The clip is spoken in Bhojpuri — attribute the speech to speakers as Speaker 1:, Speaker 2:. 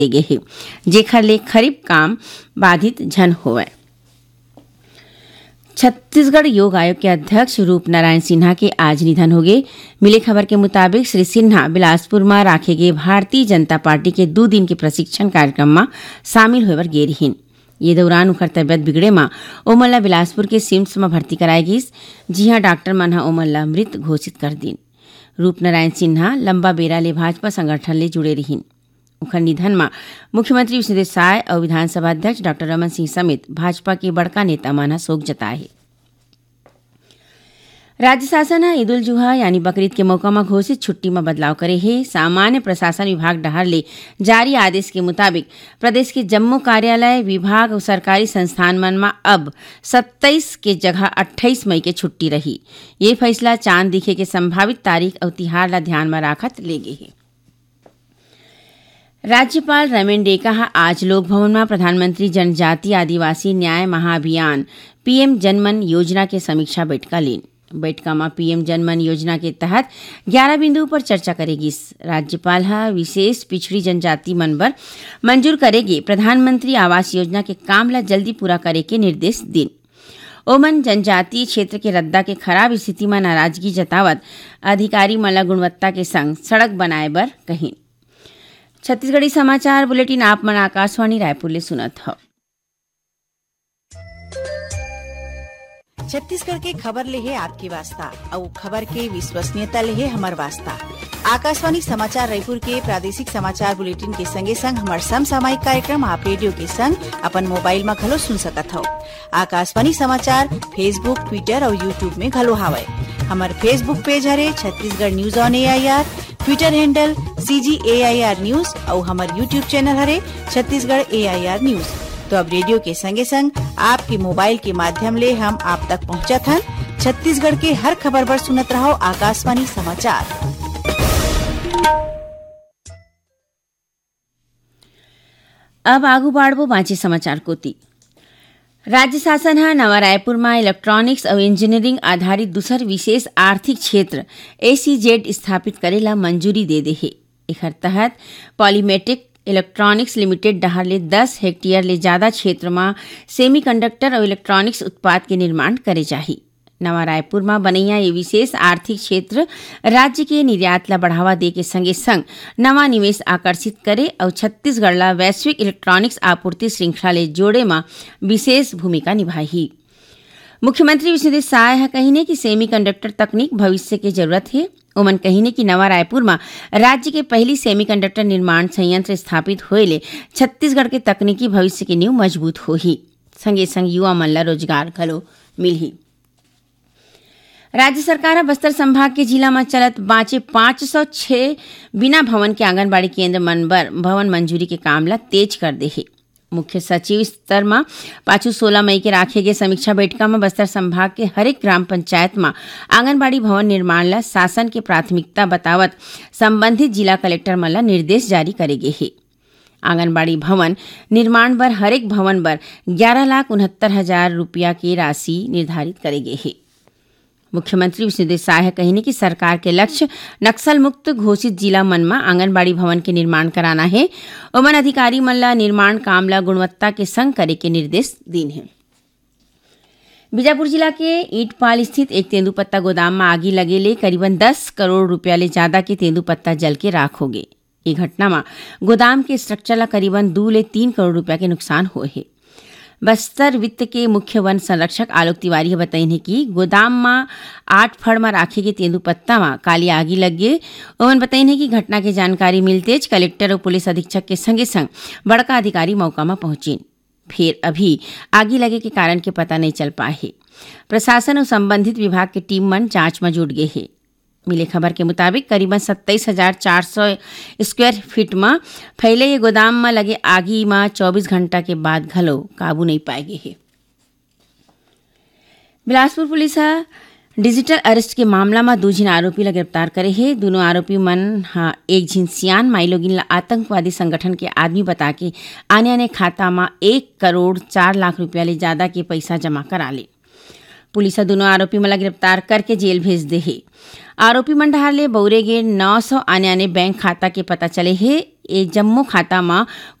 Speaker 1: गे हे, जेखर ले खरीफ काम बाधित झन होवय। छत्तीसगढ़ योग आयोग के अध्यक्ष रूप नारायण सिन्हा के आज निधन हो गए। मिले खबर के मुताबिक श्री सिन्हा बिलासपुर में राखे गए भारतीय जनता पार्टी के 2 दिन के प्रशिक्षण कार्यक्रम में शामिल होकर गे रहीन। ये दौरान उनकर तबियत बिगड़े में ओमन ला बिलासपुर के सिम्स में भर्ती कराए गिस, जिहां डॉक्टर मन ह ओमन ला मृत घोषित कर दिन। रूप नारायण सिन्हा लंबा बेरा ले भाजपा संगठन ले जुड़े रहीन। उनकर निधन में मुख्यमंत्री विष्णुदेव साय और विधानसभा अध्यक्ष डॉक्टर रमन सिंह समेत भाजपा के बड़का नेता मन शोक जताए। राज्य शासन ईद उल जुहा यानी बकरीद के मौका में घोषित छुट्टी में बदलाव करे है। सामान्य प्रशासन विभाग डहर ले जारी आदेश के मुताबिक प्रदेश के जम्मू कार्यालय, विभाग और सरकारी संस्थान मन में अब 27 के जगह 28 मई के छुट्टी रही। ये फैसला चांद दिखे के संभावित तारीख और तिहार ला ध्यान में राखत ले गे है। राज्यपाल रमेन डेका आज लोक भवन में प्रधानमंत्री जनजातीय आदिवासी न्याय महाअभियान पीएम जनमन योजना के समीक्षा बैठका लीन। बैठका में पीएम जनमन योजना के तहत 11 बिंदु पर चर्चा करेगी। राज्यपाल विशेष पिछड़ी जनजाति मन बर मंजूर करेगी प्रधानमंत्री आवास योजना के काम ला जल्दी पूरा करे के निर्देश दिन। ओमन जनजातीय क्षेत्र के रद्दा के खराब स्थिति में नाराजगी जतावत अधिकारी मन ला गुणवत्ता के संग सड़क बनाए बर कहीं। छत्तीसगढ़ी समाचार बुलेटिन आप मन आकाशवाणी रायपुर ले सुनत हो।
Speaker 2: छत्तीसगढ़ के खबर ले है आपकी वास्ता और खबर के विश्वसनीयता ले है हमार वास्ता। आकाशवाणी समाचार रायपुर के प्रादेशिक समाचार बुलेटिन के संगे संग हमार समसामयिक कार्यक्रम आप रेडियो के संग अपन मोबाइल में घलो सुन सकत हो। आकाशवाणी समाचार फेसबुक, ट्विटर और यूट्यूब में घलो हावय। हमार फेसबुक पेज हरे Chhattisgarh news on AIR, Twitter handle CGAIR news और हमार यूट्यूब चैनल हरे छत्तीसगढ़ AIR न्यूज। तो अब रेडियो के संगे संग आपके मोबाइल के माध्यम ले हम आप तक पहुंचत हन। छत्तीसगढ़ के हर खबर पर सुनत रहो आकाशवाणी समाचार।
Speaker 1: अब आगू बाढ़बो बाँचे समाचार कोती। राज्य शासन नवा रायपुर में इलेक्ट्रॉनिक्स और इंजीनियरिंग आधारित दूसर विशेष आर्थिक क्षेत्र ACZ स्थापित करेला मंजूरी दे दे है। एकर तहत पॉलीमेट्रिक इलेक्ट्रॉनिक्स लिमिटेड डहर ले 10 हेक्टेयर ले ज्यादा क्षेत्र में सेमीकंडक्टर और इलेक्ट्रॉनिक्स उत्पाद के निर्माण करे चाहिए। नवा रायपुर में बनैया ये विशेष आर्थिक क्षेत्र राज्य के निर्यात ला बढ़ावा दे के संगे संग नवा निवेश आकर्षित करे और छत्तीसगढ़ ला वैश्विक इलेक्ट्रॉनिक्स आपूर्ति श्रृंखला ले जोड़े में विशेष भूमिका निभाई। मुख्यमंत्री विष्णुदेव साय कहीने कि सेमीकंडक्टर तकनीक भविष्य के जरूरत है। ओमन कहीने कि नवा रायपुर में राज्य के पहली सेमीकंडक्टर निर्माण संयंत्र स्थापित होएले छत्तीसगढ़ के तकनीकी भविष्य की नींव मजबूत होही। संगे संग युवा मन ला रोजगार घलो मिलही। राज्य सरकार बस्तर संभाग के जिला में चलत बाँचे 506 बिना भवन के आंगनबाड़ी केंद्र मन बर भवन मंजूरी के काम ला तेज कर दे है। मुख्य सचिव स्तर में 16 मई के राखे गए समीक्षा बैठका में बस्तर संभाग के हरेक ग्राम पंचायत में आंगनबाड़ी भवन निर्माण ला शासन के प्राथमिकता बतावत संबंधित जिला कलेक्टर मन ला निर्देश जारी करे गे है। आंगनबाड़ी भवन निर्माण बर हरेक भवन बर 11,69,000 रुपया की राशि निर्धारित करे गे है। मुख्यमंत्री विष्णुदेव साय कहीने कि सरकार के लक्ष्य नक्सल मुक्त घोषित जिला मन में आंगनबाड़ी भवन के निर्माण कराना है। ओमन अधिकारी मन ला निर्माण काम ला गुणवत्ता के संग करे के निर्देश दीन है। बीजापुर जिला के ईटपाल स्थित एक तेंदुपत्ता गोदाम में आगी लगेले करीबन 10 करोड़ रुपया ले ज्यादा के तेंदुपत्ता जल के राख हो गए। ये घटना में गोदाम के स्ट्रक्चर ला करीबन 2 ले 3 करोड़ रुपया के नुकसान हुए है। बस्तर वित्त के मुख्य वन संरक्षक आलोक तिवारी बताइन है कि गोदाम में 8 फड़ में राखे के तेंदुपत्ता में काली आगी लग गए। उन्होंने बताइन है कि घटना की जानकारी मिलते कलेक्टर और पुलिस अधीक्षक के संगे संग बड़का अधिकारी मौका में पहुंचे। फिर अभी आगी लगे के कारण के पता नहीं चल पाए है। प्रशासन और संबंधित विभाग के टीम मन जांच में जुट गए है। मिले खबर के मुताबिक करीबन 27,400 स्क्वायर फीट में फैले ये गोदाम में लगे आगी में 24 घंटा के बाद घलो काबू नहीं पाए गए है। बिलासपुर पुलिस डिजिटल अरेस्ट के मामला में 2 झिन आरोपी ला गिरफ्तार करे है। दोनों आरोपी मन एक झिन सियान माइलोगिन ला आतंकवादी संगठन के आदमी बता के आने आने खाता में 1 करोड़ 4 लाख रुपया ले ज्यादा के पैसा जमा करा ले। पुलिस दोनों आरोपी मला गिरफ्तार करके जेल भेज दे हे। आरोपी मन डहार ले बउरे गे 900 आने आने बैंक खाता के पता चले हे। ए जम्मो खाता मा